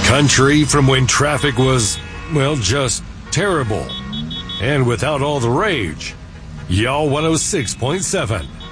Country from when traffic was, well, just terrible. And without all the rage. Y'all 106.7.